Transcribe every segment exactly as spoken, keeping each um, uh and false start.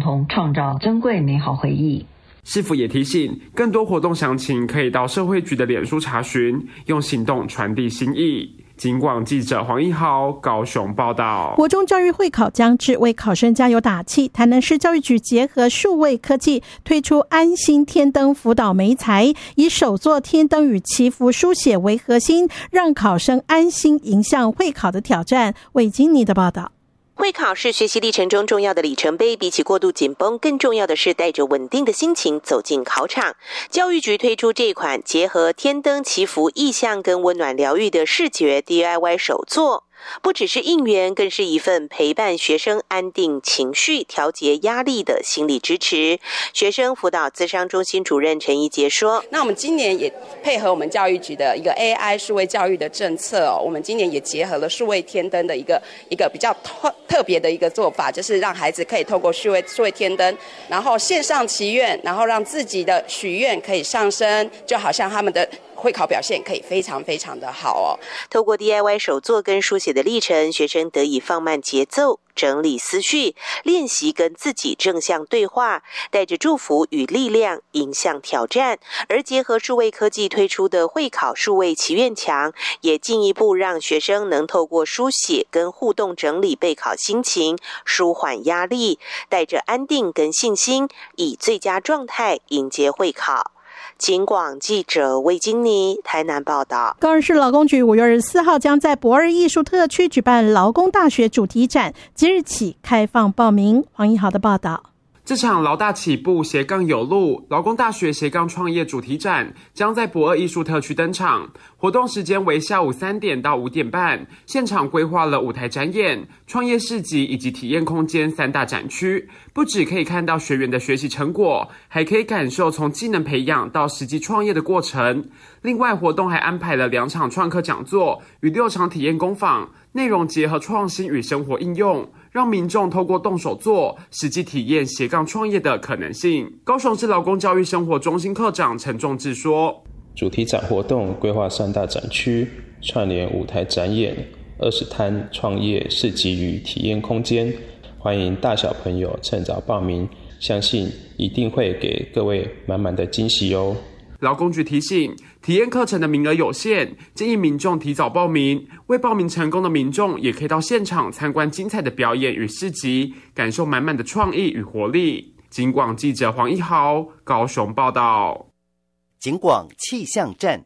同创造珍贵美好回忆。 市府也提醒，更多活动详情可以到社会局的脸书查询，用行动传递心意。警广记者黄一豪高雄报道。 国中教育会考将至，为考生加油打气，台南市教育局结合数位科技推出安心天灯辅导媒材，以手作天灯与祈福书写为核心，让考生安心迎向会考的挑战。魏金妮的报道。 会考是学习历程中重要的里程碑，比起过度紧绷，更重要的是带着稳定的心情走进考场。教育局推出这款结合天灯祈福意象跟温暖疗愈的视觉 D I Y 手作，不只是应援，更是一份陪伴学生安定情绪、调节压力的心理支持。学生辅导咨商中心主任陈怡杰说：“ 那我们今年也配合我们教育局的一个 A I 数位教育的政策哦，我们今年也结合了数位天灯的一个一个比较特特别的一个做法，就是让孩子可以透过数位数位天灯，然后线上祈愿，然后让自己的许愿可以上升，就好像他们的会考表现可以非常非常的好哦。 透过 D I Y 手作跟书写的历程，学生得以放慢节奏，整理思绪，练习跟自己正向对话，带着祝福与力量迎向挑战。而结合数位科技推出的会考数位祈愿墙，也进一步让学生能透过书写跟互动整理备考心情，舒缓压力，带着安定跟信心，以最佳状态迎接会考。警广记者魏金妮台南报道。 高雄市劳工局五月二十四号将在博二艺术特区举办劳工大学主题展，即日起开放报名。黄一豪的报道。 这场劳大起步斜杠有路劳工大学斜杠创业主题展将在博二艺术特区登场，活动时间为下午三点到五点半，现场规划了舞台展演、创业市集以及体验空间三大展区，不只可以看到学员的学习成果，还可以感受从技能培养到实际创业的过程。另外，活动还安排了两场创客讲座与六场体验工坊，内容结合创新与生活应用，让民众透过动手做，实际体验斜杠创业的可能性。高雄市劳工教育生活中心科长陈仲志说： 主题展活动规划三大展区，串联舞台展演、二十摊创业市集与体验空间，欢迎大小朋友趁早报名，相信一定会给各位满满的惊喜哦。 劳工局提醒，体验课程的名额有限，建议民众提早报名。未报名成功的民众也可以到现场参观精彩的表演与市集，感受满满的创意与活力。警广记者黄一豪高雄报道。 警广气象站。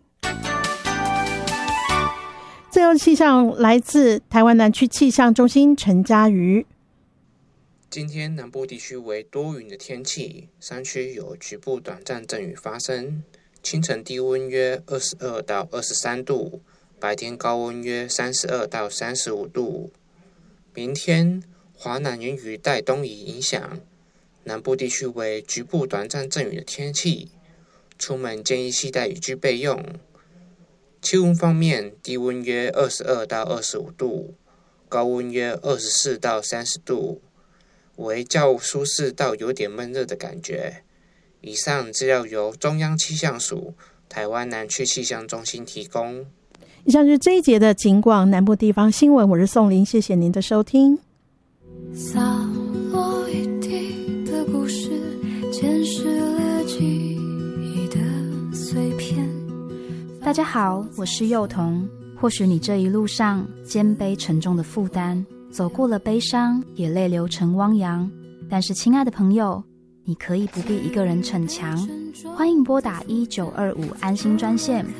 最后气象来自台湾南区气象中心陈嘉瑜。 今天南部地区为多云的天气，山区有局部短暂阵雨发生。清晨低温约二十二到二十三度，白天高温约三十二到三十五度。明天华南云雨带东移影响，南部地区为局部短暂阵雨的天气，出门建议携带雨具备用。气温方面，低温约二十二到二十五度，高温约二十四到三十度，为较舒适到有点闷热的感觉。以上资料由中央气象署台湾南区气象中心提供。 以上就是这一节的警广南部地方新闻，我是宋玲，谢谢您的收听。 洒落一地的故事，溅湿了记忆的碎片。 大家好，我是幼童。或许你这一路上肩背沉重的负担，走过了悲伤，也泪流成汪洋。但是亲爱的朋友，你可以不必一个人逞强，欢迎拨打一九二五安心专线